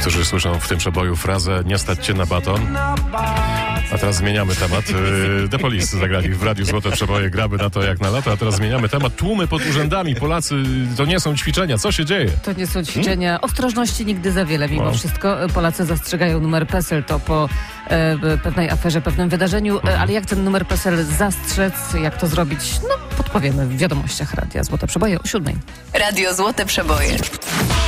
Niektórzy słyszą w tym przeboju frazę "nie stać cię na baton". A teraz zmieniamy temat. The Police zagrali w Radiu Złote Przeboje, gramy na to jak na lato, a teraz zmieniamy temat. Tłumy pod urzędami. Polacy, to nie są ćwiczenia. Co się dzieje? To nie są ćwiczenia. Ostrożności nigdy za wiele. Mimo wszystko Polacy zastrzegają numer PESEL. To po pewnej aferze, pewnym wydarzeniu. Ale jak ten numer PESEL zastrzec, jak to zrobić? No, podpowiemy w wiadomościach Radia Złote Przeboje o 7:00. Radio Złote Przeboje.